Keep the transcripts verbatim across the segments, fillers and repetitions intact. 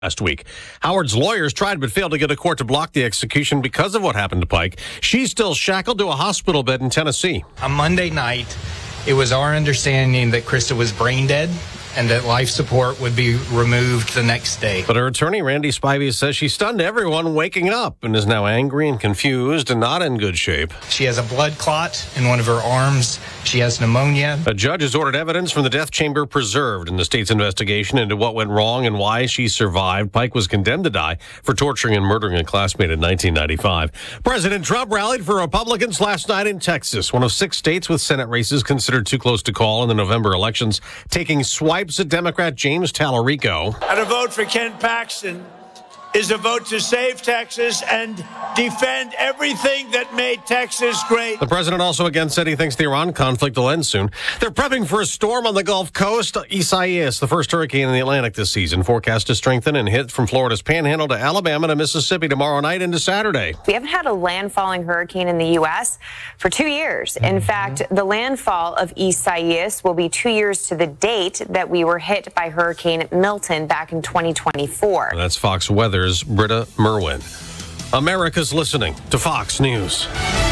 last week. Howard's lawyers tried but failed to get a court to block the execution because of what happened to Pike. She's still shackled to a hospital bed in Tennessee. On Monday night, it was our understanding that Krista was brain dead and that life support would be removed the next day. But her attorney, Randy Spivey, says she stunned everyone waking up and is now angry and confused and not in good shape. She has a blood clot in one of her arms. She has pneumonia. A judge has ordered evidence from the death chamber preserved in the state's investigation into what went wrong and why she survived. Pike was condemned to die for torturing and murdering a classmate in nineteen ninety-five. President Trump rallied for Republicans last night in Texas, one of six states with Senate races considered too close to call in the November elections, taking swipes at Democrat James Tallarico. And a vote for Ken Paxton is a vote to save Texas and defend everything that made Texas great. The president also again said he thinks the Iran conflict will end soon. They're prepping for a storm on the Gulf Coast. Isaias, the first hurricane in the Atlantic this season, forecast to strengthen and hit from Florida's Panhandle to Alabama to Mississippi tomorrow night into Saturday. We haven't had a landfalling hurricane in the U S for two years. In mm-hmm. fact, the landfall of Isaias will be two years to the date that we were hit by Hurricane Milton back in twenty twenty-four. That's Fox Weather's Britta Merwin. America's listening to Fox News.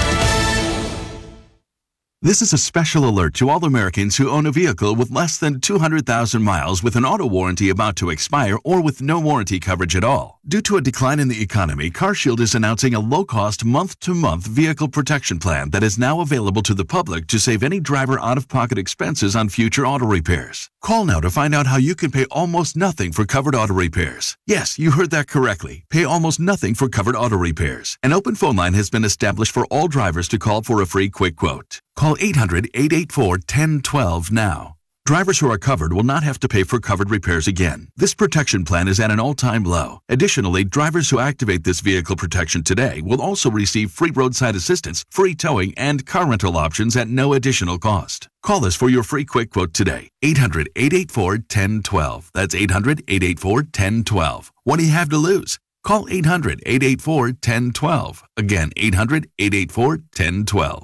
This is a special alert to all Americans who own a vehicle with less than two hundred thousand miles with an auto warranty about to expire or with no warranty coverage at all. Due to a decline in the economy, CarShield is announcing a low-cost month-to-month vehicle protection plan that is now available to the public to save any driver out-of-pocket expenses on future auto repairs. Call now to find out how you can pay almost nothing for covered auto repairs. Yes, you heard that correctly. Pay almost nothing for covered auto repairs. An open phone line has been established for all drivers to call for a free quick quote. Call eight hundred, eight eight four, one zero one two now. Drivers who are covered will not have to pay for covered repairs again. This protection plan is at an all-time low. Additionally, drivers who activate this vehicle protection today will also receive free roadside assistance, free towing, and car rental options at no additional cost. Call us for your free quick quote today. eight hundred, eight eight four, one zero one two. That's eight hundred, eight eight four, one zero one two. What do you have to lose? Call eight hundred, eight eight four, one zero one two. Again, eight hundred, eight eight four, one zero one two.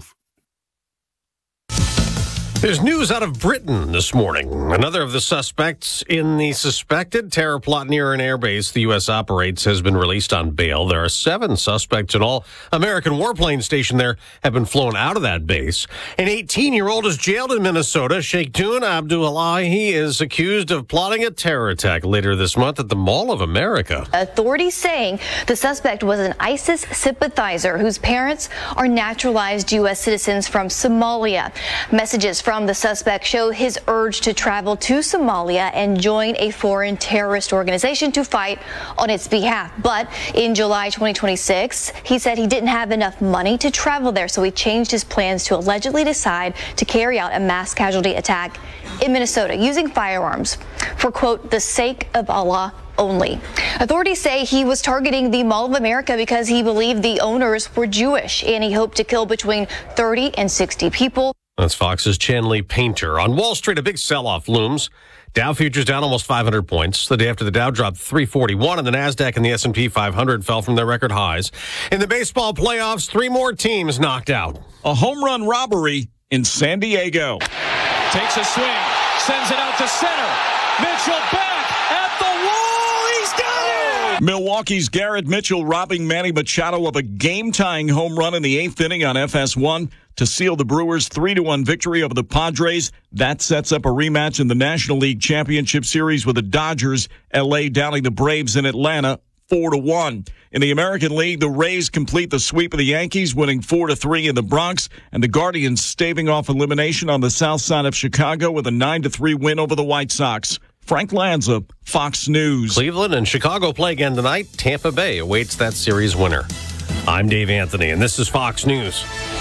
There's news out of Britain this morning. Another of the suspects in the suspected terror plot near an airbase the U S operates has been released on bail. There are seven suspects in all. American warplanes stationed there have been flown out of that base. An eighteen-year-old is jailed in Minnesota. Sheikhtun Abdullahi is accused of plotting a terror attack later this month at the Mall of America. Authorities saying the suspect was an ISIS sympathizer whose parents are naturalized U S citizens from Somalia. Messages from the suspect show his urge to travel to Somalia and join a foreign terrorist organization to fight on its behalf. But in July twenty twenty-six, he said he didn't have enough money to travel there, so he changed his plans to allegedly decide to carry out a mass casualty attack in Minnesota using firearms for, quote, the sake of Allah only. Authorities say he was targeting the Mall of America because he believed the owners were Jewish, and he hoped to kill between thirty and sixty people. That's Fox's Chanley Painter. On Wall Street, a big sell-off looms. Dow futures down almost five hundred points. The day after the Dow dropped three forty-one, and the NASDAQ and the S and P five hundred fell from their record highs. In the baseball playoffs, three more teams knocked out. A home run robbery in San Diego. Takes a swing, sends it out to center. Mitchell back at the wall. He's got it! Milwaukee's Garrett Mitchell robbing Manny Machado of a game-tying home run in the eighth inning on F S one to seal the Brewers' three to one victory over the Padres. That sets up a rematch in the National League Championship Series with the Dodgers. L A downing the Braves in Atlanta four to one. In the American League, the Rays complete the sweep of the Yankees, winning four to three in the Bronx, and the Guardians staving off elimination on the south side of Chicago with a nine to three win over the White Sox. Frank Lanza, Fox News. Cleveland and Chicago play again tonight. Tampa Bay awaits that series winner. I'm Dave Anthony, and this is Fox News.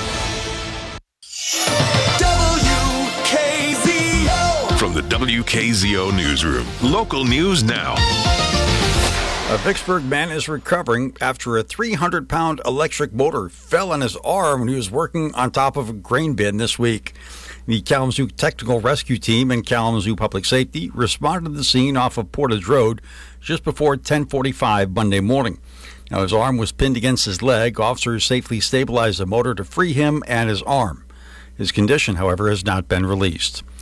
From the W K Z O Newsroom, local news now. A Vicksburg man is recovering after a three hundred pound electric motor fell on his arm when he was working on top of a grain bin this week. The Kalamazoo Technical Rescue Team and Kalamazoo Public Safety responded to the scene off of Portage Road just before ten forty-five Monday morning. Now, his arm was pinned against his leg. Officers safely stabilized the motor to free him and his arm. His condition, however, has not been released.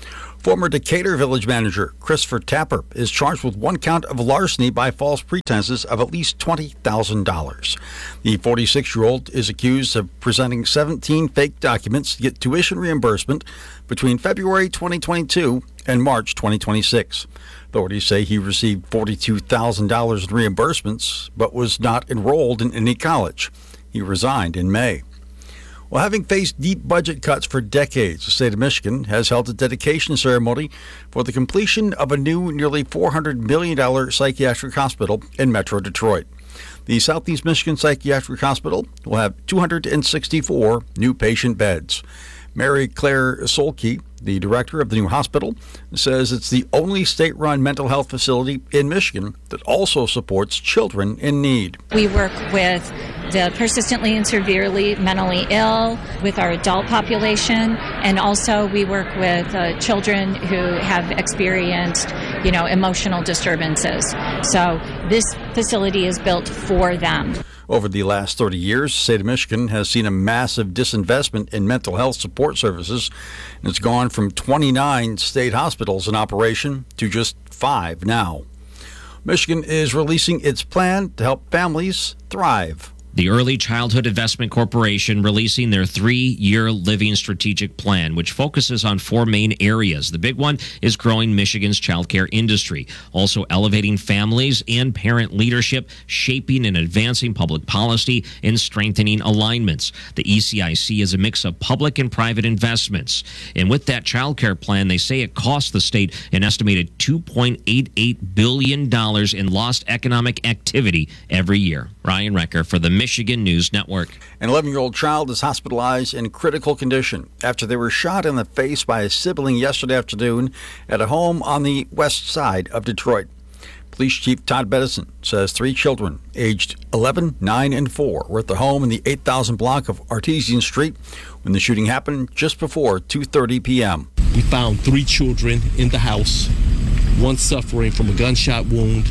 Former Decatur Village manager Christopher Tapper is charged with one count of larceny by false pretenses of at least twenty thousand dollars. The forty-six-year-old is accused of presenting seventeen fake documents to get tuition reimbursement between February twenty twenty-two and March twenty twenty-six. Authorities say he received forty-two thousand dollars in reimbursements, but was not enrolled in any college. He resigned in May. Well, having faced deep budget cuts for decades, the state of Michigan has held a dedication ceremony for the completion of a new nearly four hundred million dollars psychiatric hospital in Metro Detroit. The Southeast Michigan Psychiatric Hospital will have two hundred sixty-four new patient beds. Mary Claire Solke, the director of the new hospital, says it's the only state-run mental health facility in Michigan that also supports children in need. We work with the persistently and severely mentally ill, with our adult population, and also we work with uh, children who have experienced, you know, emotional disturbances. So this facility is built for them. Over the last thirty years, the state of Michigan has seen a massive disinvestment in mental health support services, and it's gone from twenty-nine state hospitals in operation to just five now. Michigan is releasing its plan to help families thrive. The Early Childhood Investment Corporation releasing their three-year living strategic plan, which focuses on four main areas. The big one is growing Michigan's childcare industry, also elevating families and parent leadership, shaping and advancing public policy, and strengthening alignments. The E C I C is a mix of public and private investments. And with that childcare plan, they say it costs the state an estimated two point eight eight billion dollars in lost economic activity every year. Ryan Recker for the Michigan News Network. An eleven-year-old child is hospitalized in critical condition after they were shot in the face by a sibling yesterday afternoon at a home on the west side of Detroit. Police Chief Todd Bedison says three children, aged eleven, nine, and four, were at the home in the eight thousand block of Artesian Street when the shooting happened just before two thirty p.m. We found three children in the house, one suffering from a gunshot wound,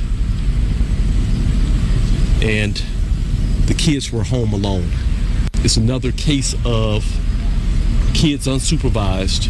and the kids were home alone. It's another case of kids unsupervised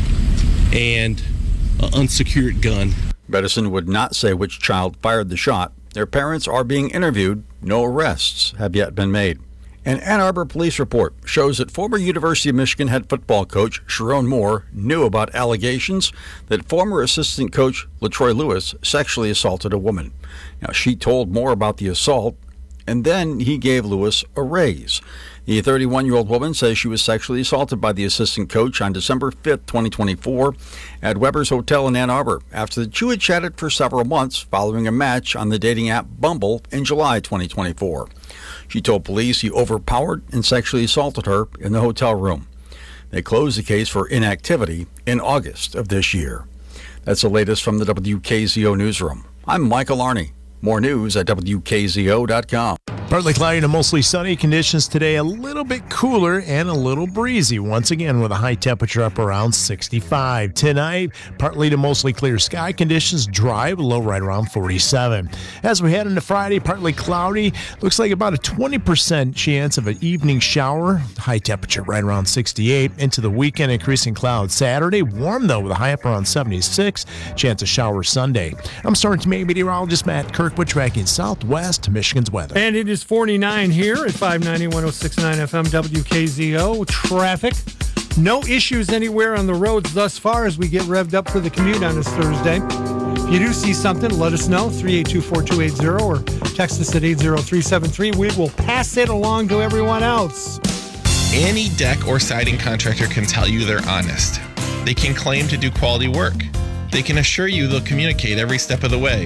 and an unsecured gun. Bedison would not say which child fired the shot. Their parents are being interviewed. No arrests have yet been made. An Ann Arbor police report shows that former University of Michigan head football coach Sharon Moore knew about allegations that former assistant coach LaTroy Lewis sexually assaulted a woman. Now, she told Moore about the assault, and then he gave Lewis a raise. The thirty-one-year-old woman says she was sexually assaulted by the assistant coach on December fifth, twenty twenty-four, at Weber's Hotel in Ann Arbor after the two had chatted for several months following a match on the dating app Bumble in July twenty twenty-four. She told police he overpowered and sexually assaulted her in the hotel room. They closed the case for inactivity in August of this year. That's the latest from the W K Z O newsroom. I'm Michael Arney. More news at W K Z O dot com. Partly cloudy to mostly sunny conditions today, a little bit cooler and a little breezy. Once again, with a high temperature up around sixty-five. Tonight, partly to mostly clear sky conditions, dry, low right around forty-seven. As we head into Friday, partly cloudy. Looks like about a twenty percent chance of an evening shower. High temperature right around sixty-eight. Into the weekend, increasing clouds Saturday. Warm, though, with a high up around seventy-six. Chance of showers Sunday. I'm Storm meteorologist Matt Kirkwood, tracking southwest Michigan's weather. And it is forty-nine here at five ninety, one oh six point nine F M W K Z O. Traffic. No issues anywhere on the roads thus far as we get revved up for the commute on this Thursday. If you do see something, let us know, three eight two, four two eight zero, or text us at eight zero three seven three. We will pass it along to everyone else. Any deck or siding contractor can tell you they're honest. They can claim to do quality work. They can assure you they'll communicate every step of the way.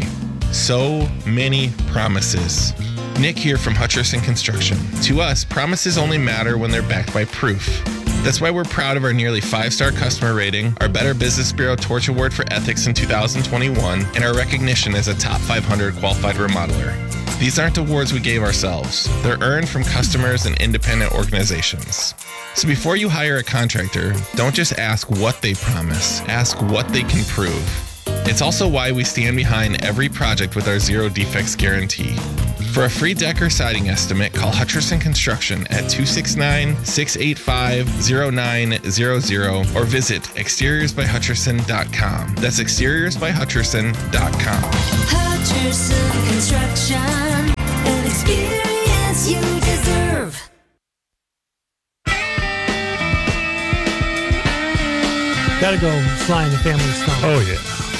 So many promises. Nick here from Hutcherson Construction. To us, promises only matter when they're backed by proof. That's why we're proud of our nearly five-star customer rating, our Better Business Bureau Torch Award for Ethics in two thousand twenty-one, and our recognition as a top five hundred qualified remodeler. These aren't awards we gave ourselves. They're earned from customers and independent organizations. So before you hire a contractor, don't just ask what they promise, ask what they can prove. It's also why we stand behind every project with our zero defects guarantee. For a free deck or siding estimate, call Hutcherson Construction at two six nine, six eight five, zero nine zero zero or visit exteriors by hutcherson dot com. That's exteriors by hutcherson dot com. Hutcherson Construction, an experience you deserve. Gotta go flying the family stone. Oh, yeah.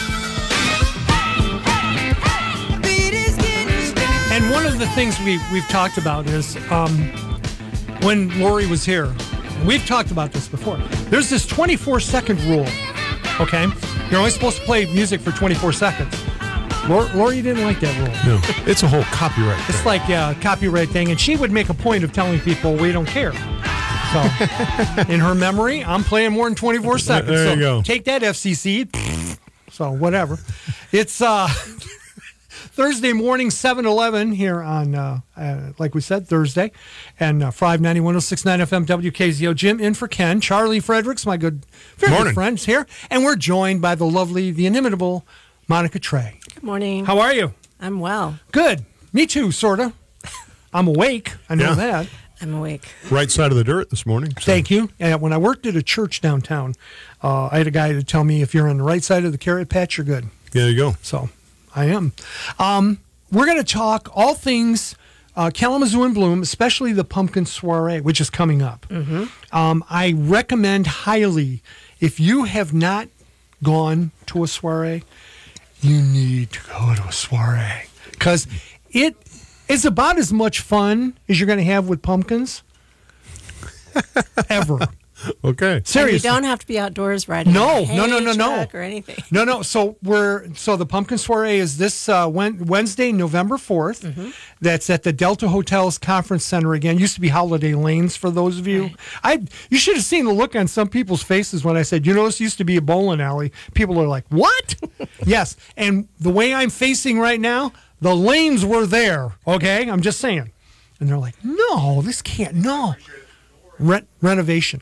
And one of the things we, we've talked about is um, when Lori was here, we've talked about this before. There's this twenty-four second rule, okay? You're only supposed to play music for twenty-four seconds. Lori, Lori didn't like that rule. No, it's a whole copyright thing. It's like a copyright thing, and she would make a point of telling people we don't care. So, in her memory, I'm playing more than twenty-four seconds. There so you go. Take that, F C C. So, whatever. It's uh, Thursday morning, seven eleven here on, uh, uh, like we said, Thursday. And uh, five ninety, one oh six point nine F M, W K Z O. Jim in for Ken. Charlie Fredericks, my good, very Morning. good friends here. And we're joined by the lovely, the inimitable Monica Trey. Good morning. How are you? I'm well. Good. Me too, sort of. I'm awake. I know Yeah. that. I'm awake. Right side of the dirt this morning. so- Thank you. And when I worked at a church downtown, uh, I had a guy to tell me if you're on the right side of the carrot patch, you're good. There you go. So I am. Um, we're going to talk all things uh, Kalamazoo in Bloom, especially the pumpkin soiree, which is coming up. Mm-hmm. Um, I recommend highly, if you have not gone to a soiree, you need to go to a soiree because it is about as much fun as you're going to have with pumpkins ever. Okay. Seriously. And you don't have to be outdoors riding. No, a hay no, no, no, no. truck or anything. No, no. So we're so the pumpkin soiree is this uh, Wednesday, November fourth. Mm-hmm. That's at the Delta Hotels Conference Center again. Used to be Holiday Lanes for those of you. Right. I you should have seen the look on some people's faces when I said, you know, this used to be a bowling alley. People are like, what? Yes. And the way I'm facing right now, the lanes were there. Okay, I'm just saying. And they're like, no, this can't. No. Re- renovation.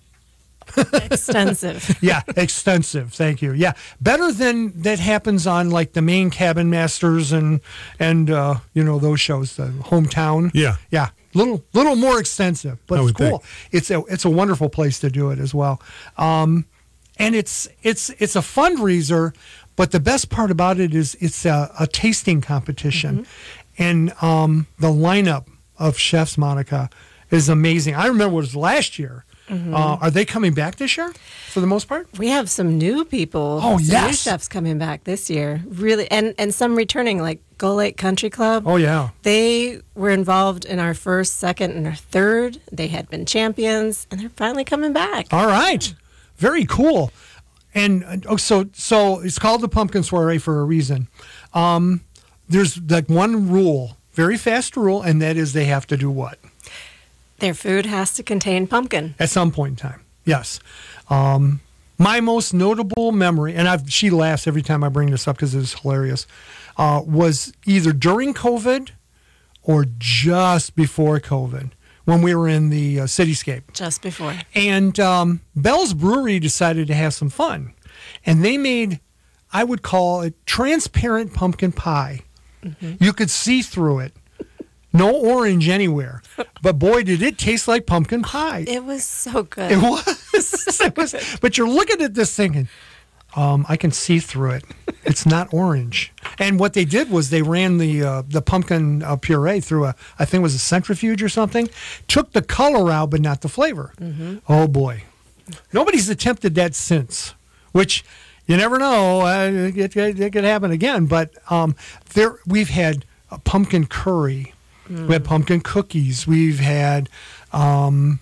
Extensive. Yeah, extensive. Thank you. Yeah, better than that happens on like the main Cabin Masters and and uh, you know those shows, the Hometown. Yeah, yeah, little little more extensive, but I it's would cool. think. It's a it's a wonderful place to do it as well, um, and it's it's it's a fundraiser. But the best part about it is it's a, a tasting competition, Mm-hmm. and um, the lineup of chefs, Monica, is amazing. I remember it was last year. Mhm. Uh, are they coming back this year for the most part? We have some new people. Oh, some yes. new chefs coming back this year. Really, and and some returning, like Gull Lake Country Club. Oh, yeah. They were involved in our first, second, and our third. They had been champions, and they're finally coming back. All right. Very cool. And uh, oh, so so it's called the Pumpkin Soiree for a reason. Um, there's like one rule, very fast rule, and that is they have to do what? Their food has to contain pumpkin. At some point in time. Yes. Um, my most notable memory, and I've, she laughs every time I bring this up because it's hilarious, uh, was either during COVID or just before COVID when we were in the uh, cityscape. Just before. And um, Bell's Brewery decided to have some fun. And they made, I would call it transparent pumpkin pie. Mm-hmm. You could see through it. No orange anywhere. But boy, did it taste like pumpkin pie. It was so good. It was. It was. But you're looking at this thing and um, I can see through it. It's not orange. And what they did was they ran the uh, the pumpkin uh, puree through a, I think it was a centrifuge or something, took the color out but not the flavor. Mm-hmm. Oh boy. Nobody's attempted that since, which you never know. Uh, it, it, it could happen again. But um, there we've had a pumpkin curry. Mm. We had pumpkin cookies. We've had, um,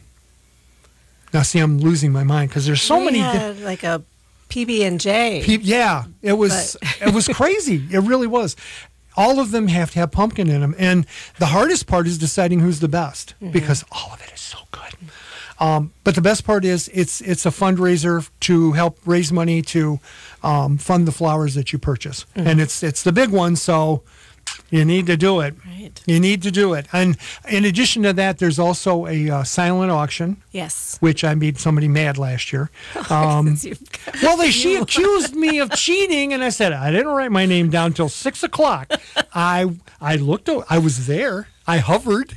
now see, I'm losing my mind because there's so we many. had like a P B and J. Pe- yeah, it was it was crazy. It really was. All of them have to have pumpkin in them, and the hardest part is deciding who's the best Mhm. because all of it is so good. Um, but the best part is it's it's a fundraiser to help raise money to um, fund the flowers that you purchase, Mhm. and it's it's the big one. So you need to do it. Right. Right. You need to do it. And in addition to that, there's also a uh, silent auction. Yes. Which I made somebody mad last year. Um, well, they she accused me of cheating, and I said I didn't write my name down till six o'clock. I I looked. I was there. I hovered.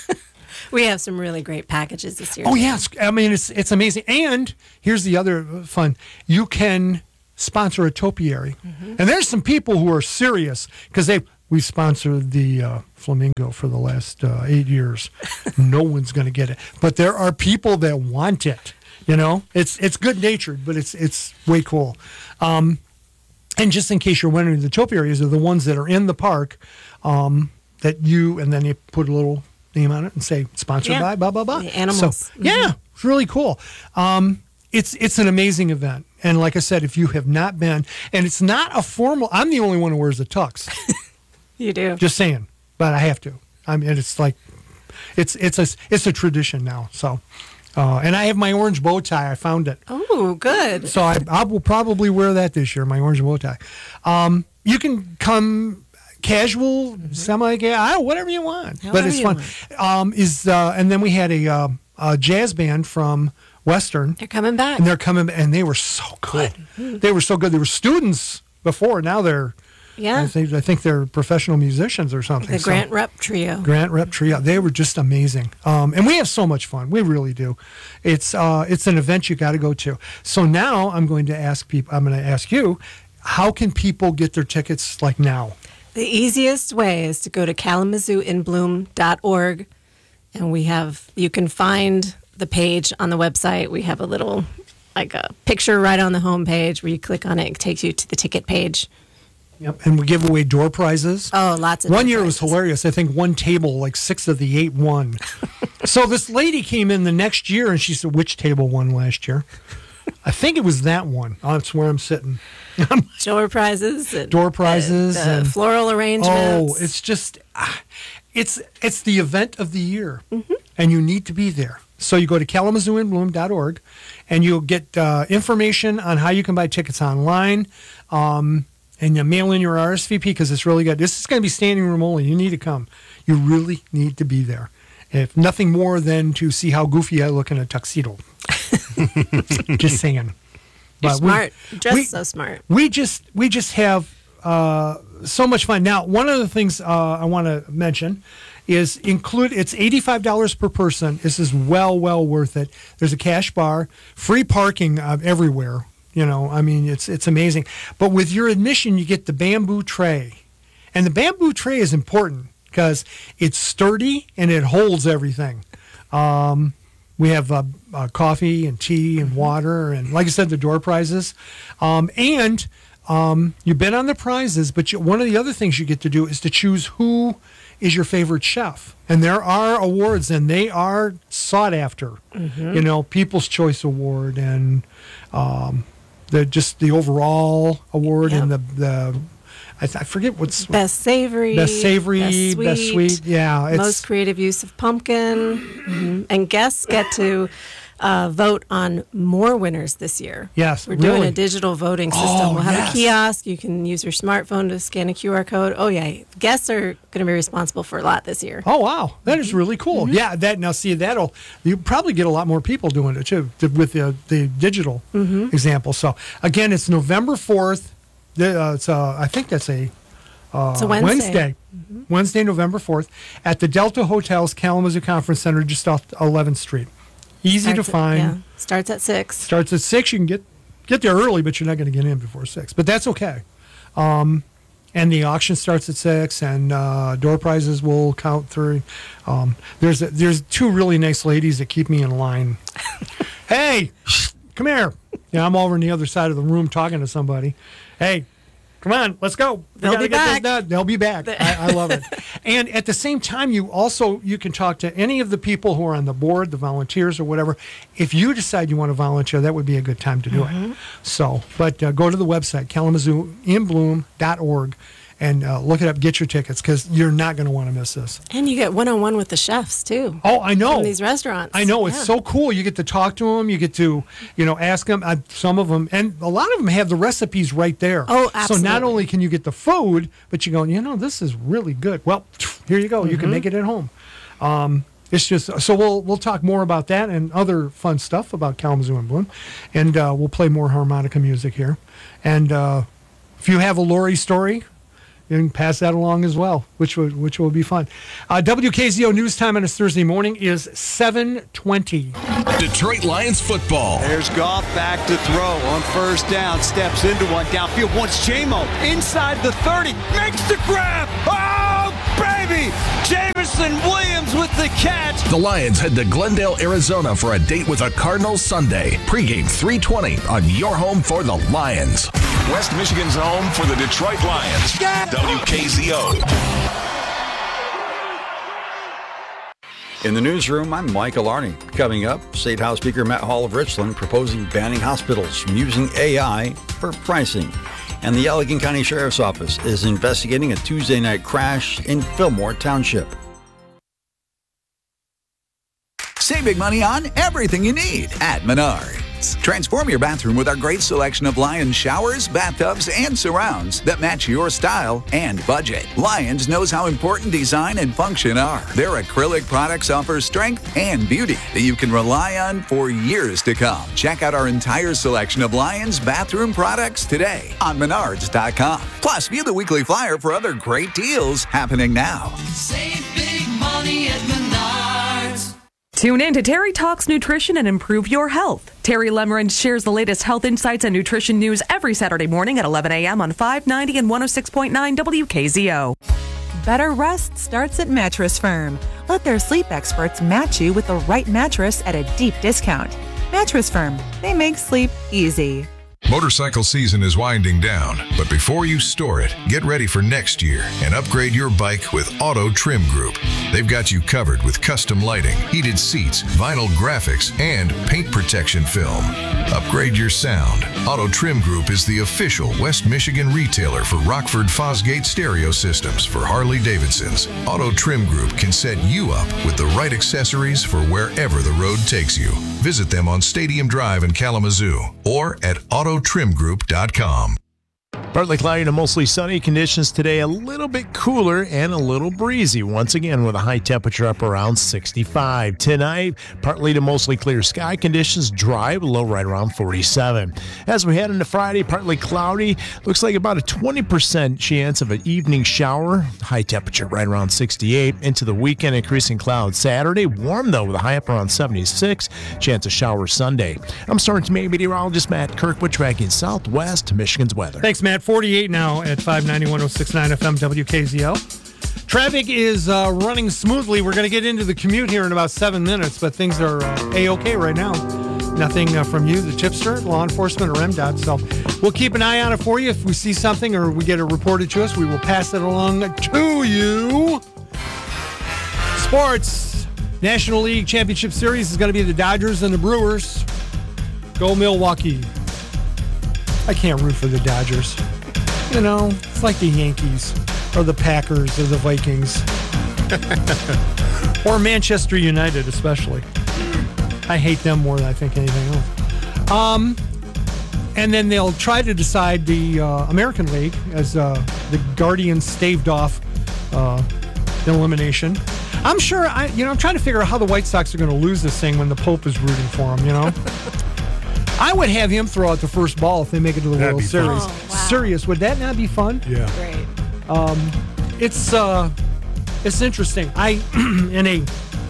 We have some really great packages this year. Oh yes, I mean it's it's amazing. And here's the other fun: you can sponsor a topiary, Mm-hmm. and there's some people who are serious because they we sponsored the uh, flamingo for the last uh, eight years. No one's going to get it, but there are people that want it. You know, it's it's good natured, but it's it's way cool. Um, and just in case you're wondering, the topiaries are the ones that are in the park um, that you and then you put a little name on it and say sponsored Yeah. by blah blah blah. The animals. So, yeah, it's really cool. Um, it's it's an amazing event, and like I said, if you have not been, and it's not a formal. I'm the only one who wears a tux. You do. Just saying, but I have to. I mean, it's like it's it's a it's a tradition now. So, uh, and I have my orange bow tie. I found it. Oh, good. So I, I will probably wear that this year. My orange bow tie. Um, you can come casual, semi, whatever you want, but However it's you fun. Um, is uh, and then we had a, uh, a jazz band from Western. They're coming back, and they're coming, and they were so good. They were so good. They were students before. Now they're Yeah. I think, I think they're professional musicians or something. The So- Grant Rep Trio. Grant Rep Trio. They were just amazing. Um, and we have so much fun. We really do. It's uh, it's an event you got to go to. So now I'm going to ask people, I'm going to ask you, how can people get their tickets like now? The easiest way is to go to kalamazoo in bloom dot org, and we have, you can find the page on the website. We have a little, like a picture right on the home page where you click on it, it takes you to the ticket page. Yep. And we give away door prizes. Oh, lots of One door year it was hilarious. I think one table, like six of the eight won. So this lady came in the next year and she said, which table won last year? I think it was that one. Oh, that's where I'm sitting. Door prizes. And Door prizes. The, the and, floral arrangements. Oh, it's just, ah, it's it's the event of the year. Mm-hmm. And you need to be there. So you go to kalamazoo in bloom dot org and you'll get uh, information on how you can buy tickets online. Um, and you mail in your R S V P because it's really good. This is going to be standing room only. You need to come. You really need to be there. If nothing more than to see how goofy I look in a tuxedo. Just saying. You're But we- smart. Dressed we- so smart. We just we just have uh, so much fun. Now, one of the things uh, I want to mention is include. It's eighty-five dollars per person. This is well well worth it. There's a cash bar, free parking uh, everywhere. You know, I mean, it's it's amazing. But with your admission, you get the bamboo tray, and the bamboo tray is important because it's sturdy and it holds everything. Um, we have uh, uh, coffee and tea and water, and like I said, the door prizes. Um, and um, you've been on the prizes, but you, one of the other things you get to do is to choose who is your favorite chef. And there are awards, and they are sought after. Mhm. You know, People's Choice Award and um, the just the overall award and the the I, I forget what's Best savory. Best savory, Best sweet. best sweet. Yeah, it's- Most creative use of pumpkin. Mhm. And guests get to uh, vote on more winners this year. Yes, We're doing really. a digital voting system. Oh, we'll have yes. a kiosk. You can use your smartphone to scan a Q R code. Oh, yeah. Guests are going to be responsible for a lot this year. Oh wow, that is really cool. Yeah, that now see that'll you probably get a lot more people doing it too to, with the the digital Mhm. example. So again, it's November fourth. Uh, it's uh, I think that's a uh, It's a Wednesday. Wednesday, Wednesday, November fourth, at the Delta Hotels Kalamazoo Conference Center, just off eleventh Street. Easy to Starts at- find. yeah. Starts at six. Starts at six. You can get get there early, but you're not going to get in before six. But that's okay. Um, and the auction starts at six, and uh, door prizes will count through. Um, there's a, there's two really nice ladies that keep me in line. Hey, come here. Yeah, I'm over on the other side of the room talking to somebody. Hey, come on, let's go. We They'll gotta be get this back. done. They'll be back. I, I love it. And at the same time, you also you can talk to any of the people who are on the board, the volunteers or whatever. If you decide you want to volunteer, that would be a good time to do Mhm. it. So, but uh, go to the website kalamazoo in bloom dot org, and uh, look it up. Get your tickets because you're not going to want to miss this. And you get one-on-one with the chefs, too. Oh, I know. From these restaurants. I know. It's Yeah. so cool. You get to talk to them. You get to, you know, ask them. Uh, some of them, and a lot of them have the recipes right there. Oh, So absolutely. not only can you get the food, but you go, you know, this is really good. Well, here you go. You can Mhm. make it at home. Um, it's just so we'll we'll talk more about that and other fun stuff about Kalamazoo and Bloom, and uh, we'll play more harmonica music here. And uh, if you have a Lori story, you can pass that along as well, which will, which will be fun. Uh, W K Z O News Time on this Thursday morning is seven twenty. Detroit Lions football. There's Goff back to throw on first down. Steps into one downfield. Wants J-Mo inside the thirty. Makes the grab. Oh, baby! Jameson Williams with the catch. The Lions head to Glendale, Arizona for a date with the Cardinals Sunday. Pregame three twenty on your home for the Lions. West Michigan's home for the Detroit Lions. W K Z O. In the newsroom, I'm Michael Arney. Coming up, State House Speaker Matt Hall of Richland proposing banning hospitals from using A I for pricing. And the Allegan County Sheriff's Office is investigating a Tuesday night crash in Fillmore Township. Save big money on everything you need at Menards. Transform your bathroom with our great selection of Lions showers, bathtubs, and surrounds that match your style and budget. Lions knows how important design and function are. Their acrylic products offer strength and beauty that you can rely on for years to come. Check out our entire selection of Lions bathroom products today on menards dot com. Plus, view the weekly flyer for other great deals happening now. Save big money at Menards. Tune in to Terry Talks Nutrition and Improve Your Health. Terry Lemmerand shares the latest health insights and nutrition news every Saturday morning at eleven a.m. on five ninety and one oh six point nine W K Z O. Better rest starts at Mattress Firm. Let their sleep experts match you with the right mattress at a deep discount. Mattress Firm, they make sleep easy. Motorcycle season is winding down, but before you store it, get ready for next year and upgrade your bike with Auto Trim Group. They've got you covered with custom lighting, heated seats, vinyl graphics, and paint protection film. Upgrade your sound. Auto Trim Group is the official West Michigan retailer for Rockford Fosgate stereo systems for Harley-Davidsons. Auto Trim Group can set you up with the right accessories for wherever the road takes you. Visit them on Stadium Drive in Kalamazoo or at auto trim group dot com. Partly cloudy to mostly sunny conditions today, a little bit cooler and a little breezy. Once again, with a high temperature up around sixty-five. Tonight, partly to mostly clear sky conditions, dry, low right around forty-seven. As we head into Friday, partly cloudy, looks like about a twenty percent chance of an evening shower. High temperature right around sixty-eight. Into the weekend, increasing clouds Saturday. Warm, though, with a high up around seventy-six. Chance of shower Sunday. I'm Storm Team meteorologist Matt Kirkwood, tracking Southwest Michigan's weather. Thanks, Matt. forty-eight now at five ninety, one oh six point nine F M W K Z O. Traffic is uh, running smoothly. We're going to get into the commute here in about seven minutes, but things are uh, A-OK right now. Nothing uh, from you, the tipster, law enforcement, or M DOT. So we'll keep an eye on it for you. If we see something or we get it reported to us, we will pass it along to you. Sports. National League Championship Series is going to be the Dodgers and the Brewers. Go Milwaukee. I can't root for the Dodgers. You know, it's like the Yankees or the Packers or the Vikings. Or Manchester United, especially. I hate them more than I think anything else. Um, and then they'll try to decide the uh, American League as uh, the Guardians staved off uh, elimination. I'm sure, I, you know, I'm trying to figure out how the White Sox are going to lose this thing when the Pope is rooting for them, you know? I would have him throw out the first ball if they make it to the That'd World be Series. fun. Oh, wow. Serious, would that not be fun? Yeah. Great. Um, it's uh, it's interesting. I in a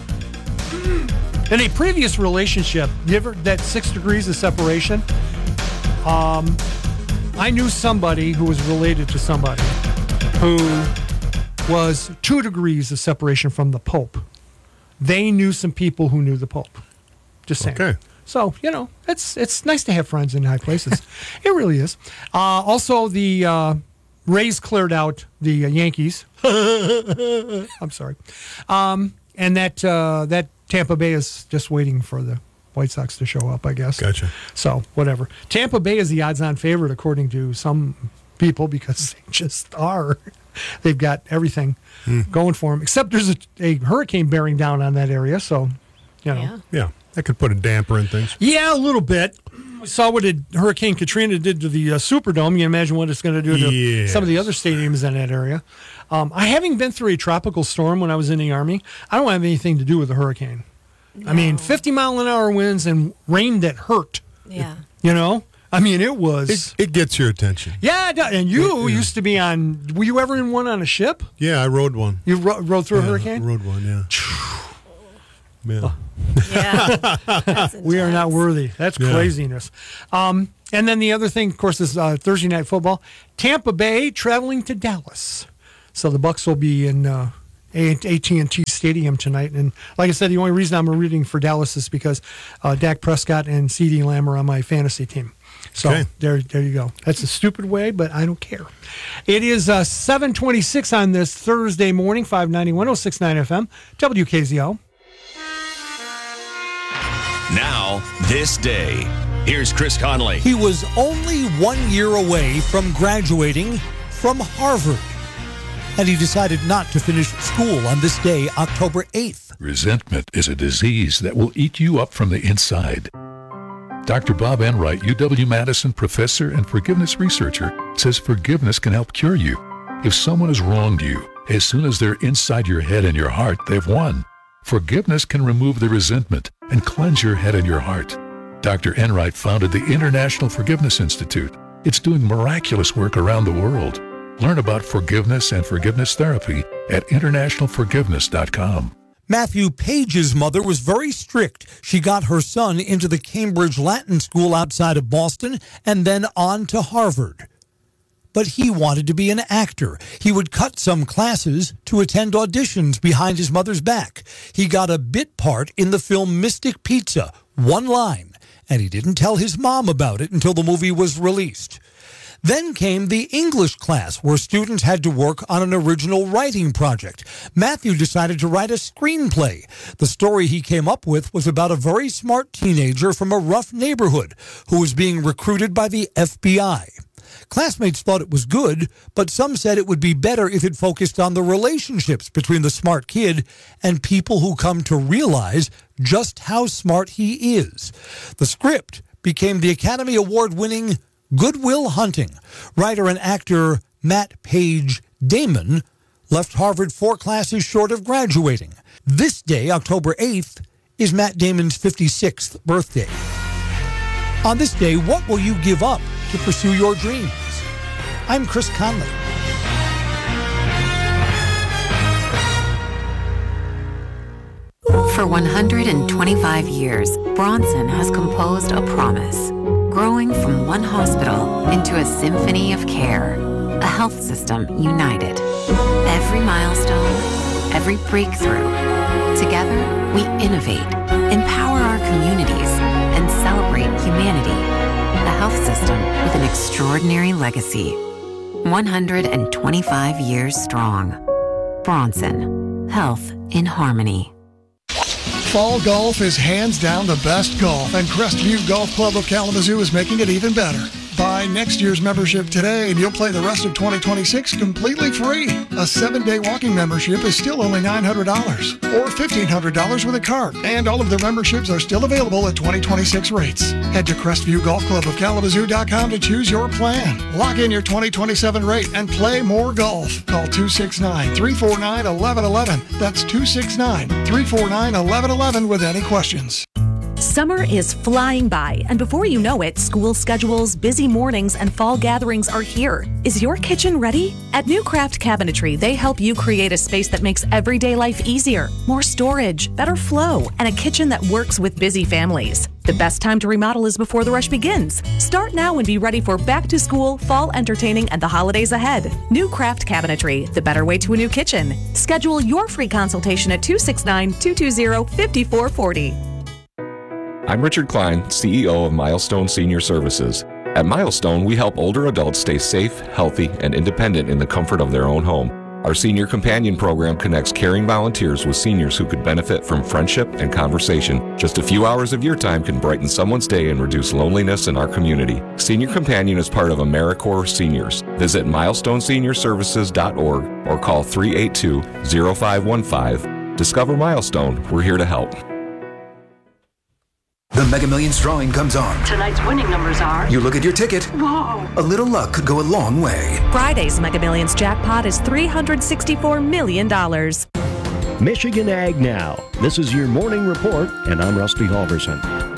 in a previous relationship, you ever that six degrees of separation? Um, I knew somebody who was related to somebody who was two degrees of separation from the Pope. They knew some people who knew the Pope. Just saying. Okay. So, you know, it's it's nice to have friends in high places. It really is. Uh, also, the uh, Rays cleared out the uh, Yankees. I'm sorry. Um, and that uh, that Tampa Bay is just waiting for the White Sox to show up, I guess. Gotcha. So, whatever. Tampa Bay is the odds-on favorite, according to some people, because they just are. they've got everything Hmm. going for them. Except there's a, a hurricane bearing down on that area, so you know. Yeah. Yeah, that could put a damper in things. Yeah, a little bit. We saw what did Hurricane Katrina did to the uh, Superdome. You can imagine what it's going to do to Yes. some of the other stadiums in that area. Um, I having been through a tropical storm when I was in the Army, I don't have anything to do with the hurricane. I mean, fifty mile an hour winds and rain that hurt. Yeah. You know? I mean, it was. It, it gets your attention. Yeah, it does. And you It- it- used to be on. Were you ever in one on a ship? Yeah, I rode one. You ro- rode through Yeah, a hurricane? I rode one, yeah. Yeah. Yeah. We are not worthy. That's Yeah. craziness. Um, and then the other thing, of course, is uh, Thursday night football. Tampa Bay traveling to Dallas, so the Bucs will be in uh, A T and T Stadium tonight. And like I said, the only reason I'm rooting for Dallas is because uh, Dak Prescott and CeeDee Lamb are on my fantasy team. So Okay. there, there you go. That's a stupid way, but I don't care. It is uh, seven twenty-six on this Thursday morning, five ninety, ten sixty-nine F M, W K Z O. Now, this day. Here's Chris Conley. He was only one year away from graduating from Harvard. And he decided not to finish school on this day, October eighth. Resentment is a disease that will eat you up from the inside. Doctor Bob Enright, U W-Madison professor and forgiveness researcher, says forgiveness can help cure you. If someone has wronged you, as soon as they're inside your head and your heart, they've won. Forgiveness can remove the resentment and cleanse your head and your heart. Doctor Enright founded the International Forgiveness Institute. It's doing miraculous work around the world. Learn about forgiveness and forgiveness therapy at international forgiveness dot com. Matthew Page's mother was very strict. She got her son into the Cambridge Latin School outside of Boston and then on to Harvard. But he wanted to be an actor. He would cut some classes to attend auditions behind his mother's back. He got a bit part in the film Mystic Pizza, one line, and he didn't tell his mom about it until the movie was released. Then came the English class, where students had to work on an original writing project. Matthew decided to write a screenplay. The story he came up with was about a very smart teenager from a rough neighborhood who was being recruited by the F B I. Classmates thought it was good, but some said it would be better if it focused on the relationships between the smart kid and people who come to realize just how smart he is. The script became the Academy Award-winning Good Will Hunting. Writer and actor Matt Page Damon left Harvard four classes short of graduating. This day, October eighth, is Matt Damon's fifty-sixth birthday. On this day, what will you give up to pursue your dreams? I'm Chris Conley. For one hundred twenty-five years, Bronson has composed a promise, growing from one hospital into a symphony of care, a health system united. Every milestone, every breakthrough. Together, we innovate, empower our communities, and celebrate humanity. A health system with an extraordinary legacy. one hundred twenty-five years strong. Bronson. Health in harmony. Fall golf is hands down the best golf, and Crestview Golf Club of Kalamazoo is making it even better. Buy next year's membership today, and you'll play the rest of twenty twenty-six completely free. A seven-day walking membership is still only nine hundred dollars, or fifteen hundred dollars with a card, and all of their memberships are still available at twenty twenty-six rates. Head to Crestview Golf Club of Kalamazoo dot com to choose your plan. Lock in your twenty twenty-seven rate and play more golf. Call two six nine, three four nine, one one one one. That's two six nine, three four nine, one one one one with any questions. Summer is flying by, and before you know it, school schedules, busy mornings, and fall gatherings are here. Is your kitchen ready? At New Craft Cabinetry, they help you create a space that makes everyday life easier, more storage, better flow, and a kitchen that works with busy families. The best time to remodel is before the rush begins. Start now and be ready for back to school, fall entertaining, and the holidays ahead. New Craft Cabinetry, the better way to a new kitchen. Schedule your free consultation at two six nine, two two zero, five four four zero. I'm Richard Klein, C E O of Milestone Senior Services. At Milestone, we help older adults stay safe, healthy, and independent in the comfort of their own home. Our Senior Companion program connects caring volunteers with seniors who could benefit from friendship and conversation. Just a few hours of your time can brighten someone's day and reduce loneliness in our community. Senior Companion is part of AmeriCorps Seniors. Visit milestone senior services dot org or call three eight two, zero five one five. Discover Milestone. We're here to help. The Mega Millions drawing comes on. Tonight's winning numbers are... You look at your ticket. Whoa! A little luck could go a long way. Friday's Mega Millions jackpot is three hundred sixty-four million dollars. Michigan Ag Now. This is your morning report, and I'm Rusty Halverson.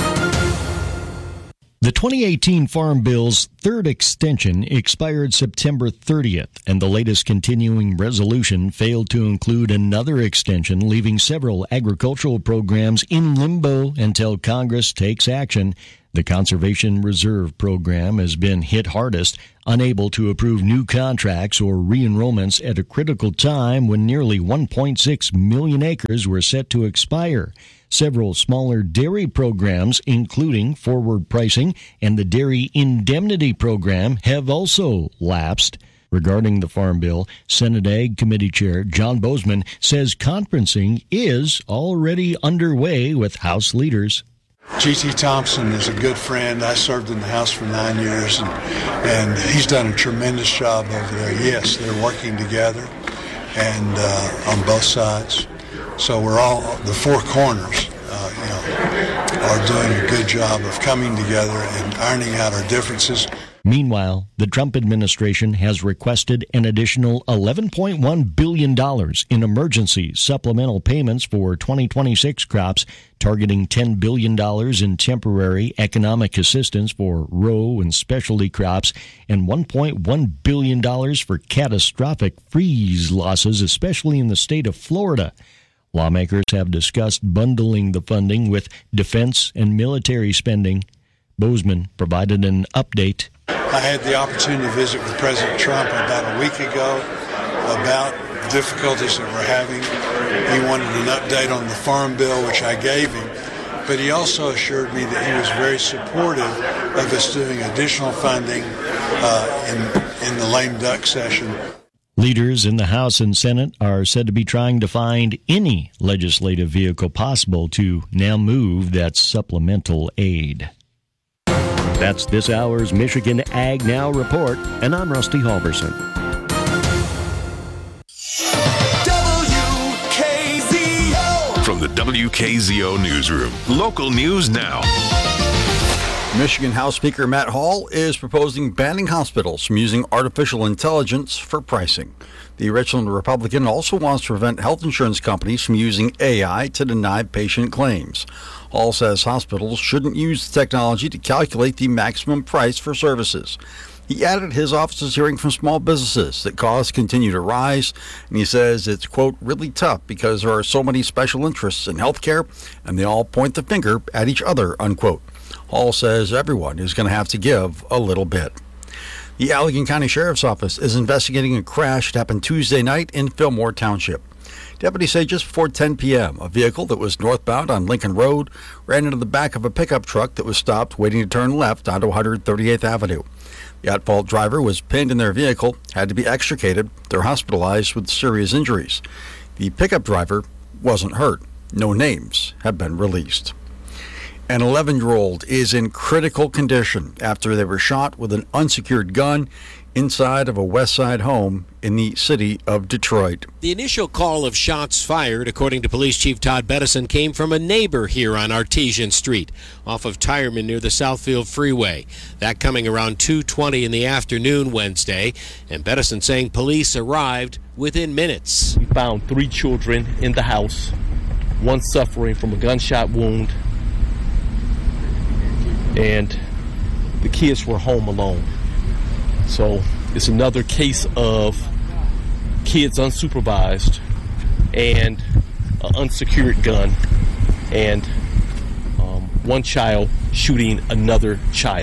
The twenty eighteen Farm Bill's third extension expired September thirtieth, and the latest continuing resolution failed to include another extension, leaving several agricultural programs in limbo until Congress takes action. The Conservation Reserve Program has been hit hardest, unable to approve new contracts or re-enrollments at a critical time when nearly one point six million acres were set to expire. Several smaller dairy programs, including forward pricing and the Dairy Indemnity Program, have also lapsed. Regarding the Farm Bill, Senate Ag Committee Chair John Bozeman says conferencing is already underway with House leaders. G T. Thompson is a good friend. I served in the House for nine years, and, and he's done a tremendous job over there. Yes, they're working together and uh, on both sides. So we're all, the four corners, uh, you know, are doing a good job of coming together and ironing out our differences. Meanwhile, the Trump administration has requested an additional eleven point one billion dollars in emergency supplemental payments for twenty twenty-six crops, targeting ten billion dollars in temporary economic assistance for row and specialty crops, and one point one billion dollars for catastrophic freeze losses, especially in the state of Florida. Lawmakers have discussed bundling the funding with defense and military spending. Bozeman provided an update. I had the opportunity to visit with President Trump about a week ago about the difficulties that we're having. He wanted an update on the Farm Bill, which I gave him, but he also assured me that he was very supportive of us doing additional funding uh, in, in the lame duck session. Leaders in the House and Senate are said to be trying to find any legislative vehicle possible to now move that supplemental aid. That's this hour's Michigan Ag Now report, and I'm Rusty Halverson. W K Z O. From the W K Z O newsroom, local news now. Michigan House Speaker Matt Hall is proposing banning hospitals from using artificial intelligence for pricing. The Richland Republican also wants to prevent health insurance companies from using A I to deny patient claims. Hall says hospitals shouldn't use the technology to calculate the maximum price for services. He added his office is hearing from small businesses that costs continue to rise, and he says it's, quote, really tough because there are so many special interests in healthcare, and they all point the finger at each other, unquote. Hall says everyone is going to have to give a little bit. The Allegan County Sheriff's Office is investigating a crash that happened Tuesday night in Fillmore Township. Deputies say just before ten p.m., a vehicle that was northbound on Lincoln Road ran into the back of a pickup truck that was stopped waiting to turn left onto one hundred thirty-eighth Avenue. The at-fault driver was pinned in their vehicle, had to be extricated. They're hospitalized with serious injuries. The pickup driver wasn't hurt. No names have been released. An eleven-year-old is in critical condition after they were shot with an unsecured gun inside of a West Side home in the city of Detroit. The initial call of shots fired, according to Police Chief Todd Bettison, came from a neighbor here on Artesian Street, off of Tireman near the Southfield Freeway. That coming around two twenty in the afternoon Wednesday, and Bettison saying police arrived within minutes. We found three children in the house, one suffering from a gunshot wound, and the kids were home alone. So it's another case of kids unsupervised and an unsecured gun, and um, one child shooting another child.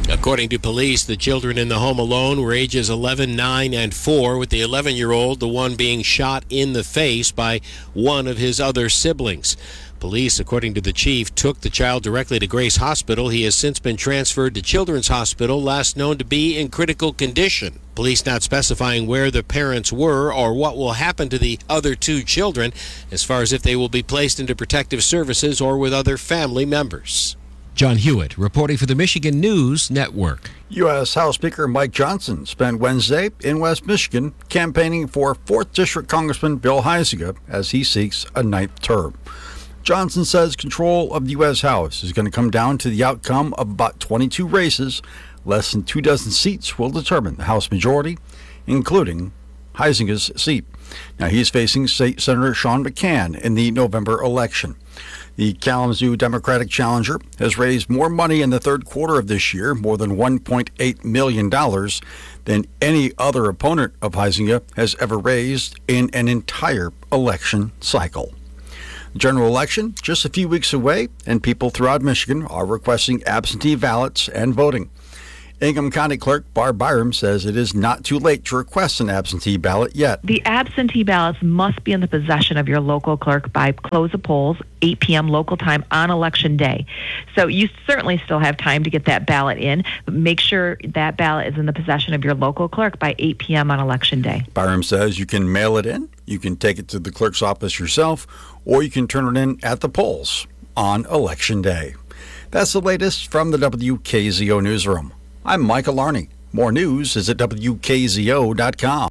According to police, the children in the home alone were ages eleven, nine, and four, with the eleven-year-old the one being shot in the face by one of his other siblings. Police, according to the chief, took the child directly to Grace Hospital. He has since been transferred to Children's Hospital, last known to be in critical condition. Police not specifying where the parents were or what will happen to the other two children, as far as if they will be placed into protective services or with other family members. John Hewitt reporting for the Michigan News Network. U S House Speaker Mike Johnson spent Wednesday in West Michigan campaigning for fourth District Congressman Bill Huizenga as he seeks a ninth term. Johnson says control of the U S House is going to come down to the outcome of about twenty-two races. Less than two dozen seats will determine the House majority, including Huizenga's seat. Now he's facing State Senator Sean McCann in the November election. The Kalamazoo Democratic challenger has raised more money in the third quarter of this year, more than one point eight million dollars, than any other opponent of Huizenga has ever raised in an entire election cycle. The general election just a few weeks away, and people throughout Michigan are requesting absentee ballots and voting. Ingham County Clerk Barb Byram says it is not too late to request an absentee ballot yet. The absentee ballots must be in the possession of your local clerk by close of polls, eight p.m. local time on Election Day. So you certainly still have time to get that ballot in, but make sure that ballot is in the possession of your local clerk by eight p.m. on Election Day. Byram says you can mail it in, you can take it to the clerk's office yourself, or you can turn it in at the polls on Election Day. That's the latest from the W K Z O Newsroom. I'm Michael Larney. More news is at W K Z O dot com.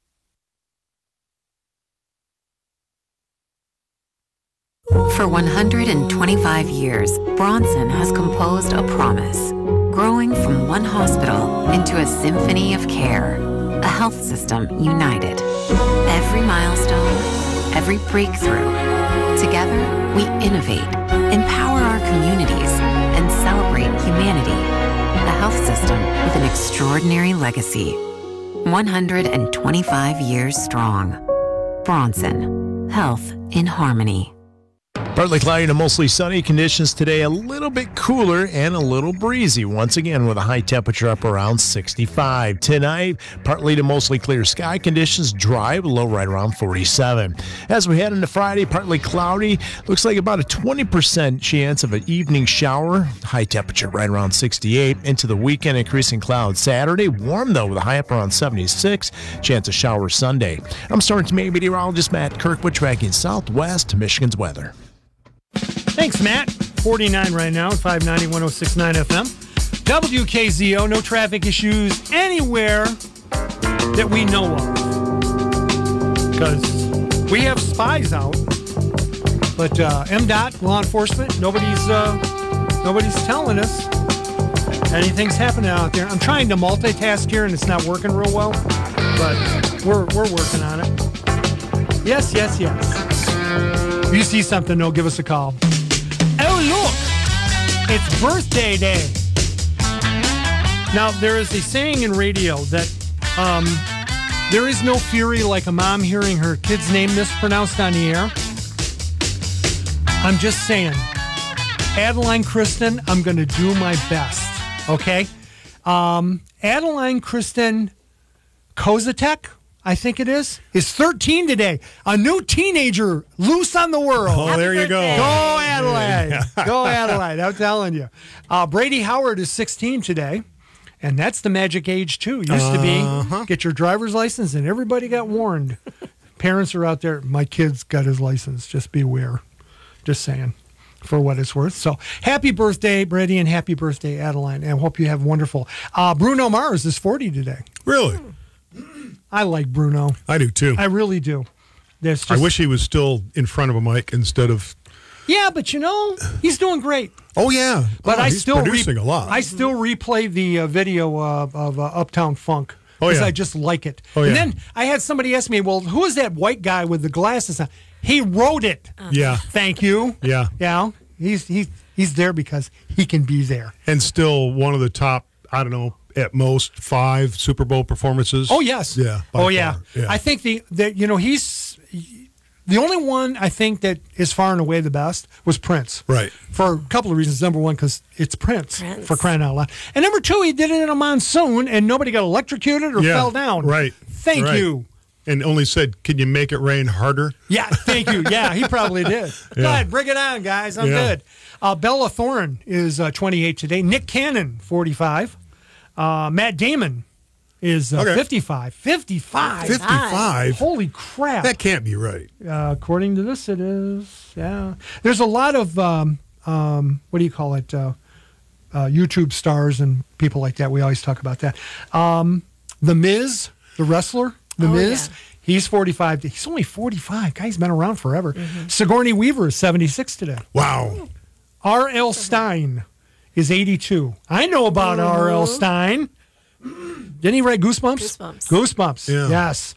For one hundred twenty-five years, Bronson has composed a promise, growing from one hospital into a symphony of care, a health system united. Every milestone, every breakthrough. Together, we innovate, empower our communities, and celebrate humanity. A health system with an extraordinary legacy. one hundred twenty-five years strong. Bronson. Health in harmony. Partly cloudy to mostly sunny conditions today, a little bit cooler and a little breezy once again with a high temperature up around sixty-five. Tonight, partly to mostly clear sky conditions, dry, low right around forty-seven. As we head into Friday, partly cloudy, looks like about a twenty percent chance of an evening shower, high temperature right around sixty-eight. Into the weekend, increasing clouds Saturday, warm though with a high up around seventy-six, chance of showers Sunday. I'm Storm meteorologist Matt Kirkwood tracking Southwest Michigan's weather. Thanks, Matt. forty-nine right now at five ninety, one oh six point nine F M. W K Z O, no traffic issues anywhere that we know of. Because we have spies out. But uh, M D O T, law enforcement, nobody's, uh, nobody's telling us anything's happening out there. I'm trying to multitask here and it's not working real well. But we're, we're working on it. Yes, yes, yes. If you see something, no, give us a call. Oh, look! It's birthday day. Now, there is a saying in radio that um, there is no fury like a mom hearing her kid's name mispronounced on the air. I'm just saying. Adeline Kristen, I'm going to do my best, okay? Um, Adeline Kristen Kozatek, I think it is, is thirteen today. A new teenager loose on the world. Oh, there you go. Go, Adelaide. Go, Adelaide. I'm telling you. Uh, Brady Howard is sixteen today, and that's the magic age, too. Used uh-huh. to be, get your driver's license, and everybody got warned. Parents are out there, my kid's got his license. Just beware. Just saying, for what it's worth. So, happy birthday, Brady, and happy birthday, Adeline. And I hope you have wonderful. Uh, Bruno Mars is forty today. Really? I like Bruno. I do too. I really do. There's just, I wish he was still in front of a mic instead of. Yeah, but you know, he's doing great. Oh yeah, but oh, I he's still producing re- a lot. I still replay the uh, video uh, of uh, Uptown Funk because oh, yeah. I just like it. Oh, and yeah. then I had somebody ask me, "Well, who is that white guy with the glasses on?" He wrote it. Uh-huh. Yeah. Thank you. Yeah. Yeah. He's he's he's there because he can be there. And still one of the top. I don't know. At most five Super Bowl performances. Oh yes. Yeah. Oh yeah. yeah. I think the, the you know he's The only one I think that is far and away the best was Prince. Right. For a couple of reasons. Number one, because it's Prince, Prince. for crying out loud. And number two, he did it in a monsoon and nobody got electrocuted or Yeah, fell down. Right. Thank right. you. And only said, "Can you make it rain harder?" Yeah, thank you. Yeah, he probably did. Go Yeah. ahead, bring it on, guys. I'm Yeah. good. Uh, Bella Thorne is uh, twenty-eight today. Nick Cannon, forty-five. Uh, Matt Damon is uh, Okay. fifty-five. fifty-five? fifty-five? Holy crap. That can't be right. Uh, according to this, it is. Yeah. There's a lot of, um, um, what do you call it, uh, uh, YouTube stars and people like that. We always talk about that. Um, the Miz, the wrestler, The Oh, Miz, yeah. he's forty-five. He's only forty-five. Guy's been around forever. Sigourney Weaver is seventy-six today. Wow. R L. Stein is eighty-two. I know about R L. Stein. Didn't he write Goosebumps? Goosebumps. Goosebumps. Yeah. Yes.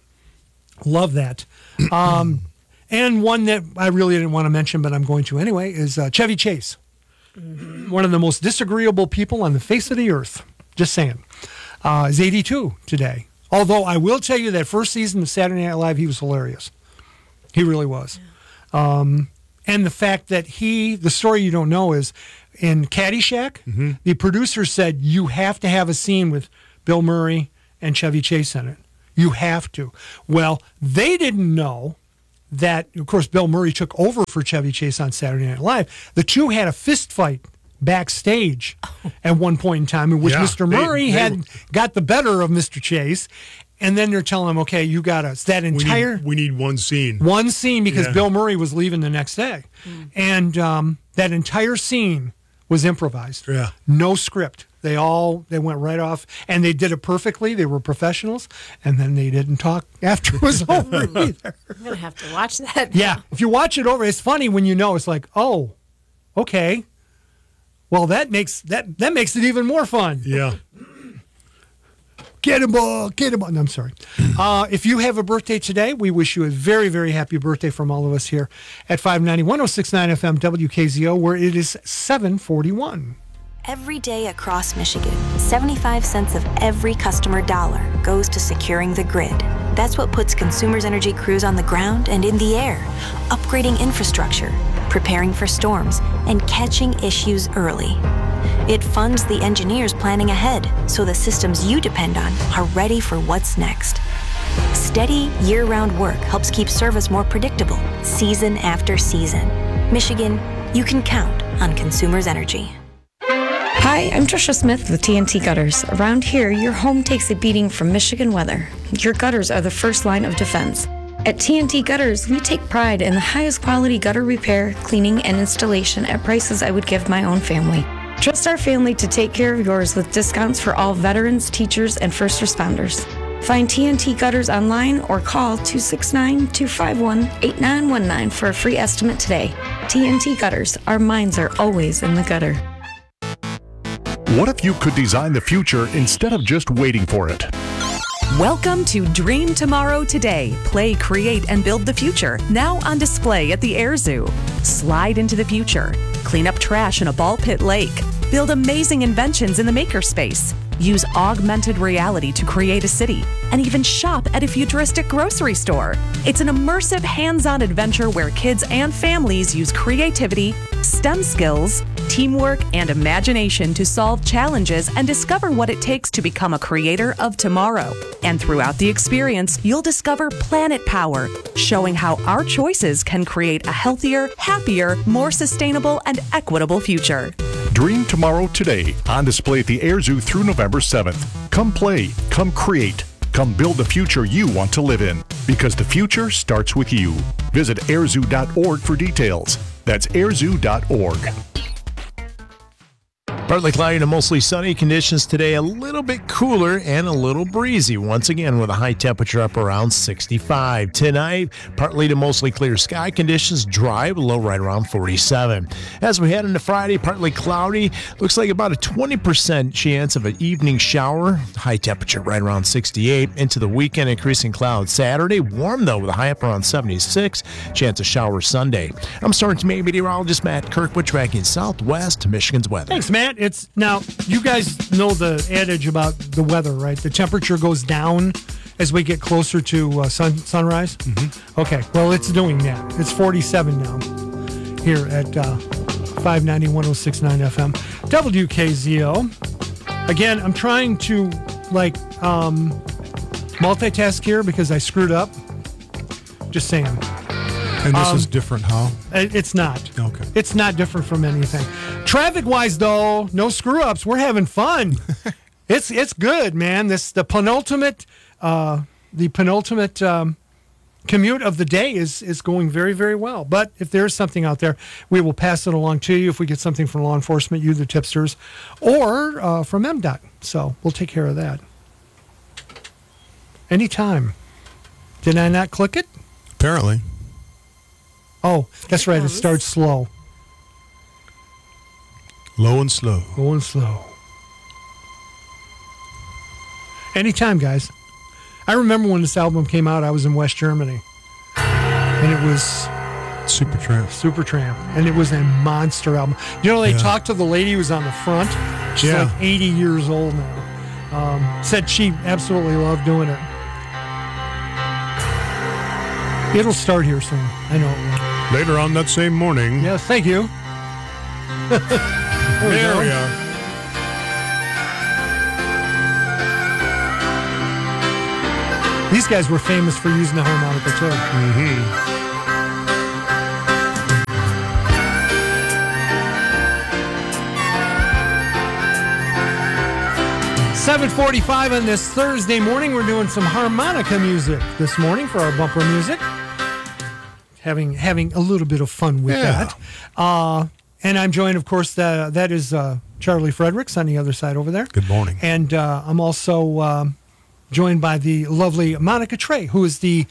Love that. Um, and one that I really didn't want to mention, but I'm going to anyway, is uh, Chevy Chase. One of the most disagreeable people on the face of the earth. Just saying. Uh, is eighty-two today. Although I will tell you that first season of Saturday Night Live, he was hilarious. He really was. Um, and the fact that he, the story you don't know is in Caddyshack, Mm-hmm. the producer said, you have to have a scene with Bill Murray and Chevy Chase in it. You have to. Well, they didn't know that, of course, Bill Murray took over for Chevy Chase on Saturday Night Live. The two had a fist fight backstage at one point in time in which Yeah, Mister they- Murray they had were- got the better of Mister Chase. And then they're telling him, okay, you got us. That We entire need, we need one scene. one scene because Yeah. Bill Murray was leaving the next day. And um, that entire scene was improvised. Yeah. No script. They all, they went right off and they did it perfectly. They were professionals. And then they didn't talk after it was over either. I'm going to have to watch that. Yeah. If you watch it over, it's funny when you know, it's like, oh, okay. Well, that makes that that makes it even more fun. Yeah. Get him ball, get him ball. No, I'm sorry. Uh, if you have a birthday today, we wish you a very, very happy birthday from all of us here at five ninety, one oh six point nine F M W K Z O, where it is seven forty-one. Every day across Michigan, seventy-five cents of every customer dollar goes to securing the grid. That's what puts Consumers Energy crews on the ground and in the air, upgrading infrastructure, preparing for storms, and catching issues early. It funds the engineers planning ahead so the systems you depend on are ready for what's next. Steady, year-round work helps keep service more predictable, season after season. Michigan, you can count on Consumers Energy. Hi, I'm Trisha Smith with T N T Gutters. Around here, your home takes a beating from Michigan weather. Your gutters are the first line of defense. At T N T Gutters, we take pride in the highest quality gutter repair, cleaning, and installation at prices I would give my own family. Trust our family to take care of yours with discounts for all veterans, teachers, and first responders. Find T N T Gutters online or call two six nine, two five one, eight nine one nine for a free estimate today. T N T Gutters, our minds are always in the gutter. What if you could design the future instead of just waiting for it? Welcome to Dream Tomorrow Today. Play, create, and build the future. Now on display at the Air Zoo. Slide into the future. Clean up trash in a ball pit lake. Build amazing inventions in the makerspace. Use augmented reality to create a city. And even shop at a futuristic grocery store. It's an immersive, hands-on adventure where kids and families use creativity, STEM skills, teamwork, and imagination to solve challenges and discover what it takes to become a creator of tomorrow. And throughout the experience, you'll discover Planet Power, showing how our choices can create a healthier, happier, more sustainable, and equitable future. Dream Tomorrow Today, on display at the Air Zoo through November seventh. Come play, come create, come build the future you want to live in, because the future starts with you. Visit air zoo dot org for details. That's air zoo dot org. Partly cloudy to mostly sunny conditions today, a little bit cooler and a little breezy. Once again, with a high temperature up around sixty-five. Tonight, partly to mostly clear sky conditions, dry, with a low right around forty-seven. As we head into Friday, partly cloudy, looks like about a twenty percent chance of an evening shower. High temperature right around sixty-eight. Into the weekend, increasing clouds Saturday. Warm, though, with a high up around seventy-six. Chance of shower Sunday. I'm Storm meteorologist Matt Kirkwood, tracking Southwest Michigan's weather. Thanks, Matt. It's now, you guys know the adage about the weather, right? The temperature goes down as we get closer to uh, sun, sunrise? Mm-hmm. Okay, well, it's doing that. It's forty-seven now here at uh, five ninety, one oh six point nine F M. W K Z O. Again, I'm trying to, like, um, multitask here because I screwed up. Just saying. And this Um, is different, huh? It- It's not. Okay. It's not different from anything. Traffic-wise, though, no screw-ups. We're having fun. it's it's good, man. This the penultimate uh, the penultimate um, commute of the day is is going very, very well. But if there's something out there, we will pass it along to you. If we get something from law enforcement, you the tipsters, or uh, from M D O T. So we'll take care of that. Anytime. Did I not click it? Apparently. Oh, that's right. It starts slow. Low and slow. Low and slow. Anytime, guys. I remember when this album came out, I was in West Germany. And it was Supertramp. Supertramp. And it was a monster album. You know, they Yeah. talked to the lady who was on the front. She's Yeah. like eighty years old now. Um, said she absolutely loved doing it. It'll start here soon. I know it will. Later on that same morning. Yes, thank you. there we There go. we are. These guys were famous for using the harmonica too. Mm-hmm. seven forty-five on this Thursday morning. We're doing some harmonica music this morning for our bumper music. Having having a little bit of fun with Yeah. that. Uh, and I'm joined, of course, that, that is uh, Charlie Fredericks on the other side over there. Good morning. And uh, I'm also um, joined by the lovely Monica Trey, who is the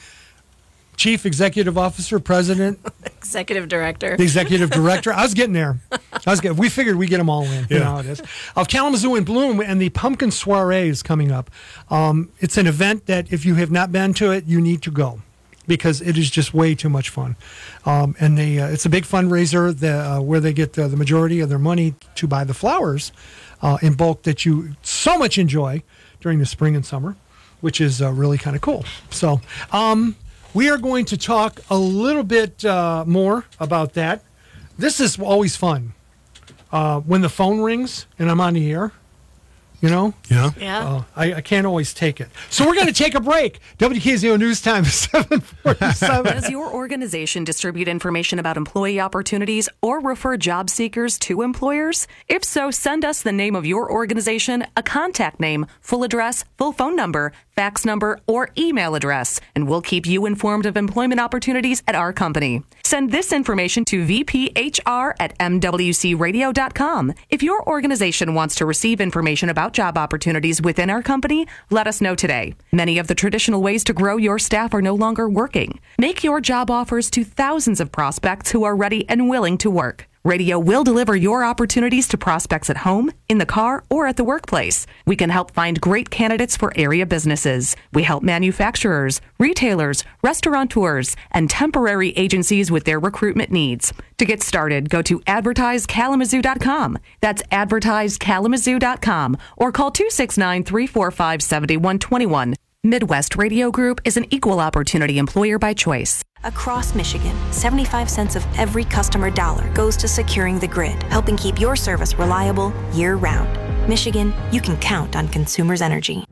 Chief Executive Officer, President, Executive Director. the Executive Director. I was getting there. I was getting, we figured we'd get them all in. You Yeah. know how it is. Of Kalamazoo in Bloom, and the Pumpkin Soiree is coming up. Um, it's an event that if you have not been to it, you need to go because it is just way too much fun. Um, and they, uh, it's a big fundraiser that, uh, where they get uh, the majority of their money to buy the flowers uh, in bulk that you so much enjoy during the spring and summer, which is uh, really kind of cool. So, um, we are going to talk a little bit uh, more about that. This is always fun. Uh, when the phone rings and I'm on the air, you know? Yeah. Yeah. Uh, I, I can't always take it. So we're going to take a break. W K Z O News Time is seven forty-seven. Does your organization distribute information about employee opportunities or refer job seekers to employers? If so, send us the name of your organization, a contact name, full address, full phone number, fax number, or email address, and we'll keep you informed of employment opportunities at our company. Send this information to v p h r at m w c radio dot com. If your organization wants to receive information about job opportunities within our company, let us know today. Many of the traditional ways to grow your staff are no longer working. Make your job offers to thousands of prospects who are ready and willing to work. Radio will deliver your opportunities to prospects at home, in the car, or at the workplace. We can help find great candidates for area businesses. We help manufacturers, retailers, restaurateurs, and temporary agencies with their recruitment needs. To get started, go to advertise kalamazoo dot com. That's advertise kalamazoo dot com or call two six nine, three four five, seven one two one. Midwest Radio Group is an equal opportunity employer by choice. Across Michigan, seventy-five cents of every customer dollar goes to securing the grid, helping keep your service reliable year-round. Michigan, you can count on Consumers Energy.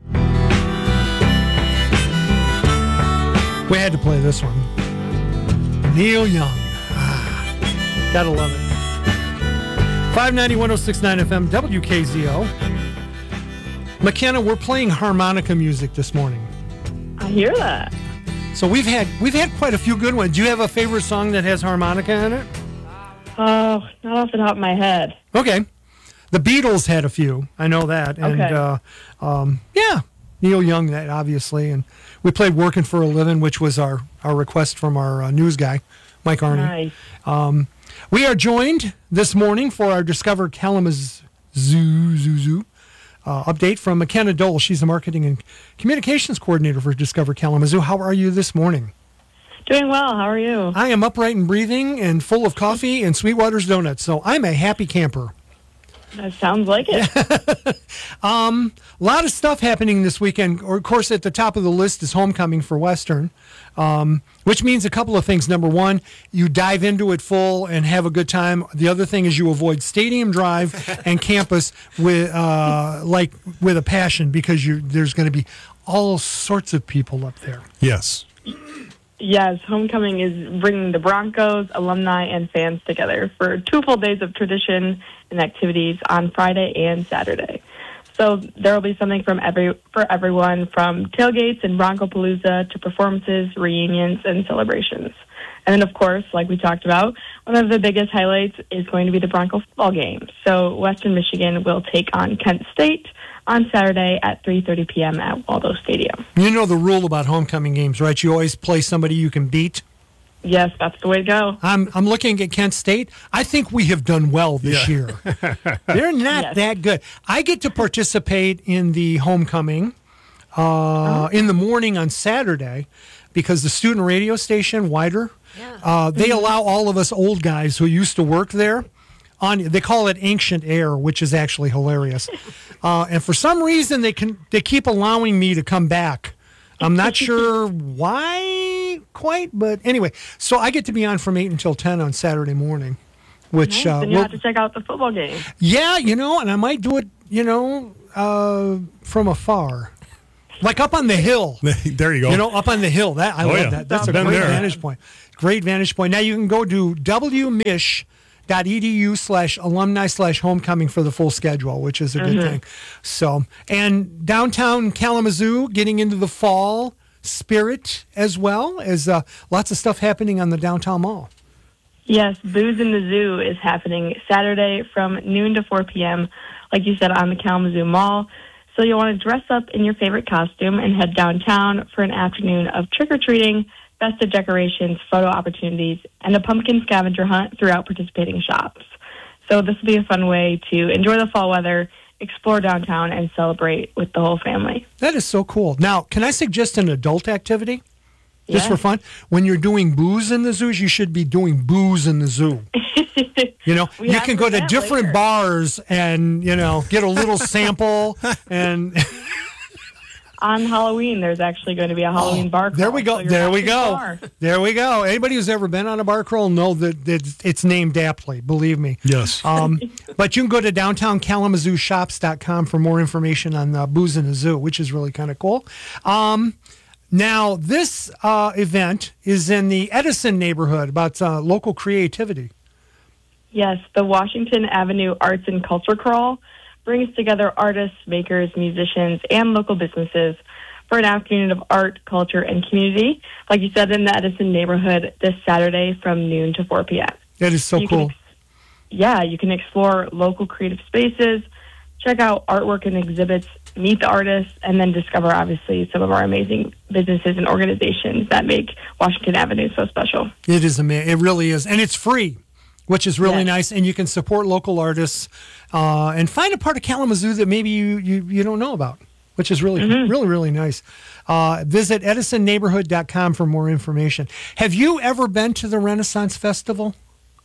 We had to play this one. Neil Young. Ah, gotta love it. five ninety, one oh six point nine F M, W K Z O. McKenna, we're playing harmonica music this morning. I hear that. So we've had we've had quite a few good ones. Do you have a favorite song that has harmonica in it? Oh, not off the top of my head. Okay. The Beatles had a few. I know that. And Okay. uh, um, yeah, Neil Young, that obviously. And we played Working for a Living, which was our, our request from our uh, news guy, Mike Arney. Nice. Um, we are joined this morning for our Discover Kalamazoo Zoo, Zoo, Zoo, uh, update from McKenna Dole. She's the Marketing and Communications Coordinator for Discover Kalamazoo. How are you this morning? Doing well. How are you? I am upright and breathing and full of coffee and Sweetwater's Donuts, so I'm a happy camper. That sounds like it. Um, a lot of stuff happening this weekend. Or, of course, at the top of the list is homecoming for Western, um, which means a couple of things. Number one, you dive into it full and have a good time. The other thing is you avoid Stadium Drive and campus with uh, like with a passion, because you there's going to be all sorts of people up there. Yes. Yes, homecoming is bringing the Broncos, alumni, and fans together for two full days of tradition and activities on Friday and Saturday. So there will be something from every for everyone, from tailgates and Broncopalooza to performances, reunions, and celebrations. And then, of course, like we talked about, one of the biggest highlights is going to be the Bronco football game. So Western Michigan will take on Kent State on Saturday at three thirty p.m. at Waldo Stadium. You know the rule about homecoming games, right? You always play somebody you can beat. Yes, that's the way to go. I'm I'm looking at Kent State. I think we have done well this Yeah. year. They're not Yes. that good. I get to participate in the homecoming uh, in the morning on Saturday, because the student radio station, Wider, uh, they allow all of us old guys who used to work there on. They call it ancient air, which is actually hilarious. Uh, and for some reason, they can they keep allowing me to come back. I'm not sure why quite, but anyway. So I get to be on from eight until ten on Saturday morning, which Nice. uh, Then you will- have to check out the football game. yeah, you know, and I might do it, you know, uh, from afar, like up on the hill. There you go. You know, up on the hill. That I Oh, love yeah. that. That's a Been great there. vantage point. Great vantage point. Now you can go to wmish.edu slash alumni slash homecoming for the full schedule, which is a good Mhm. thing. So, and downtown Kalamazoo getting into the fall spirit as well, as uh, lots of stuff happening on the downtown mall. Yes, Booze in the Zoo is happening Saturday from noon to four p.m., like you said, on the Kalamazoo Mall. So you'll want to dress up in your favorite costume and head downtown for an afternoon of trick-or-treating, festive decorations, photo opportunities, and a pumpkin scavenger hunt throughout participating shops. So this will be a fun way to enjoy the fall weather, explore downtown, and celebrate with the whole family. That is so cool. Now, can I suggest an adult activity? Just Yeah. for fun? When you're doing booze in the zoos, you should be doing booze in the zoo. You know, We you have can go to that different later. bars and, you know, get a little sample. And On Halloween, there's actually going to be a Halloween bar crawl. there we go. so you're There not we too go. far. There we go. Anybody who's ever been on a bar crawl know that that it's named aptly, believe me. Yes. Um, but you can go to downtown kalamazoo shops dot com for more information on uh, Booze in the Zoo, which is really kind of cool. Um, now, this uh, event is in the Edison neighborhood, about uh, local creativity. Yes, the Washington Avenue Arts and Culture Crawl brings together artists, makers, musicians, and local businesses for an afternoon of art, culture, and community, like you said, in the Edison neighborhood this Saturday from noon to four p.m. That is so You can cool. ex- Yeah, you can explore local creative spaces, check out artwork and exhibits, meet the artists, and then discover, obviously, some of our amazing businesses and organizations that make Washington Avenue so special. It is amazing. It really is. And it's free, which is really Yes. nice. And you can support local artists uh, and find a part of Kalamazoo that maybe you, you, you don't know about, which is really, Mm-hmm. really, really nice. Uh, visit edison neighborhood dot com for more information. Have you ever been to the Renaissance Festival?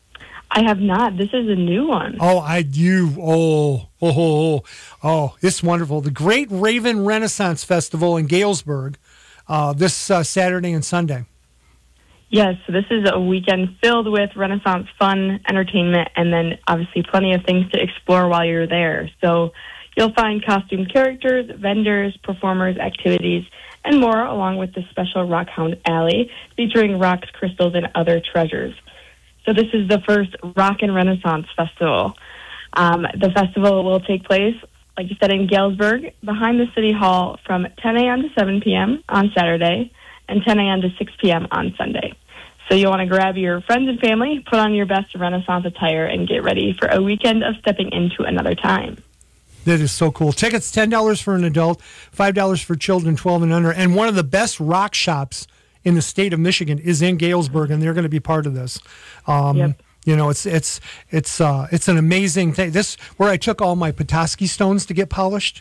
I have not. This is a new one. Oh, I do. Oh, oh, oh, oh, oh, it's wonderful. The Great Raven Renaissance Festival in Galesburg uh, this uh, Saturday and Sunday. Yes, so this is a weekend filled with Renaissance fun, entertainment, and then obviously plenty of things to explore while you're there. So you'll find costumed characters, vendors, performers, activities, and more, along with the special Rockhound Alley featuring rocks, crystals, and other treasures. So this is the first Rock and Renaissance Festival. Um, the festival will take place, like you said, in Galesburg, behind the City Hall from ten a.m. to seven p.m. on Saturday and ten a.m. to six p.m. on Sunday. So you'll want to grab your friends and family, put on your best Renaissance attire, and get ready for a weekend of stepping into another time. That is so cool. Tickets ten dollars for an adult, five dollars for children twelve and under. And one of the best rock shops in the state of Michigan is in Galesburg, and they're going to be part of this. Um, Yep. You know, it's it's it's uh, it's an amazing thing. This where I took all my Petoskey stones to get polished.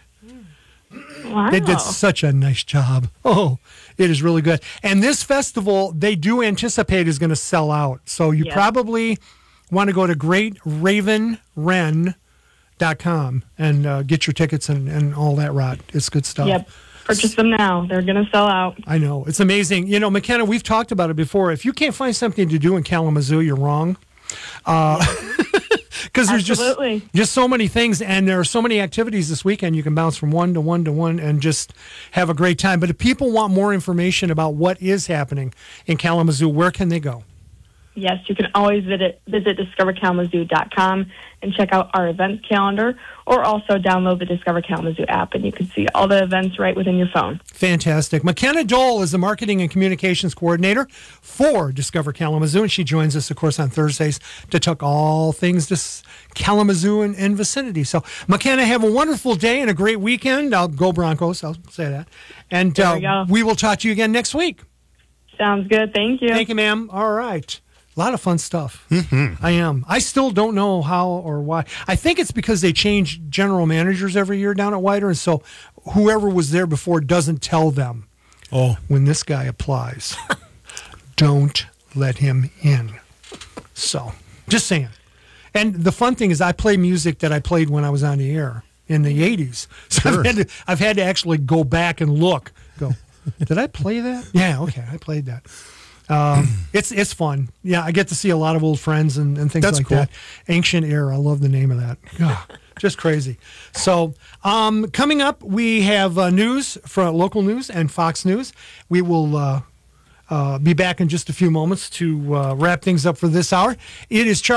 Wow. They did such a nice job. Oh, it is really good. And this festival, they do anticipate is going to sell out. So you Yes. probably want to go to great raven ren dot com and uh, get your tickets and, and all that rot. It's good stuff. Yep. Purchase them now. They're going to sell out. I know. It's amazing. You know, McKenna, we've talked about it before. If you can't find something to do in Kalamazoo, you're wrong. Because uh, there's just, just so many things, and there are so many activities this weekend. You can bounce from one to one to one and just have a great time. But if people want more information about what is happening in Kalamazoo, where can they go? Yes, you can always visit, visit discover kalamazoo dot com and check out our events calendar, or also download the Discover Kalamazoo app, and you can see all the events right within your phone. Fantastic. McKenna Dole is the Marketing and Communications Coordinator for Discover Kalamazoo, and she joins us, of course, on Thursdays to talk all things dis- Kalamazoo and, and vicinity. So, McKenna, have a wonderful day and a great weekend. I'll go Broncos, I'll say that. And There we uh, go. we will talk to you again next week. Sounds good. Thank you. Thank you, ma'am. All right. A lot of fun stuff. Mm-hmm. I am. I still don't know how or why. I think it's because they change general managers every year down at Whiter, and so whoever was there before doesn't tell them, oh, when this guy applies, don't let him in. So, just saying. And the fun thing is I play music that I played when I was on the air in the eighties. So Sure. I've, had to, I've had to actually go back and look. Go, did I play that? Yeah, okay, I played that. Um, it's it's fun. Yeah, I get to see a lot of old friends and, and things That's like cool. that. Ancient Era, I love the name of that. God, just crazy. So, um, coming up, we have uh, news from local news and Fox News. We will uh, uh, be back in just a few moments to uh, wrap things up for this hour. It is Charlie.